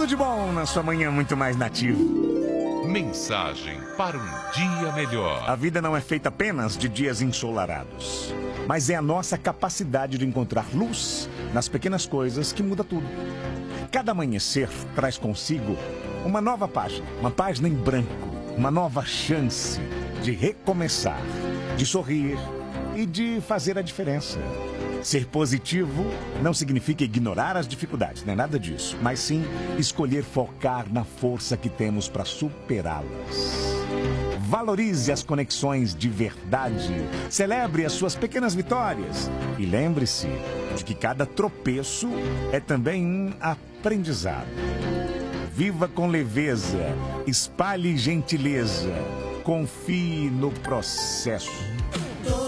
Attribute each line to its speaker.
Speaker 1: Tudo de bom na sua manhã muito mais nativo.
Speaker 2: Mensagem para um dia melhor.
Speaker 1: A vida não é feita apenas de dias ensolarados, mas é a nossa capacidade de encontrar luz nas pequenas coisas que muda tudo. Cada amanhecer traz consigo uma nova página, uma página em branco, uma nova chance de recomeçar, de sorrir e de fazer a diferença. Ser positivo não significa ignorar as dificuldades, não é nada disso, mas sim escolher focar na força que temos para superá-las. Valorize as conexões de verdade, celebre as suas pequenas vitórias e lembre-se de que cada tropeço é também um aprendizado. Viva com leveza, espalhe gentileza, confie no processo.